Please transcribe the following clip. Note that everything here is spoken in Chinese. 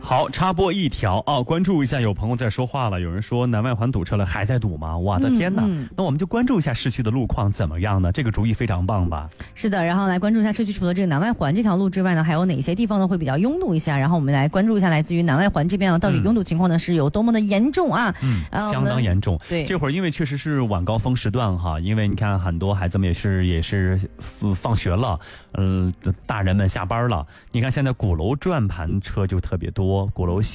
好，插播一条啊，关注一下，有朋友在说话了，有人说南外环堵车了，还在堵吗？我的天哪！那我们就关注一下市区的路况怎么样呢？这个主意非常棒吧？ 是的，然后来关注一下市区，除了这个南外环这条路之外呢，还有哪些地方呢会比较拥堵一下？然后我们来关注一下来自于南外环这边啊，到底拥堵情况呢是有多么的严重啊？ 相当严重。 对， 这会儿因为确实是晚高峰时段哈，因为你看很多孩子们也是放学了，大人们下班了。你看现在鼓楼转盘车就特别多，鼓楼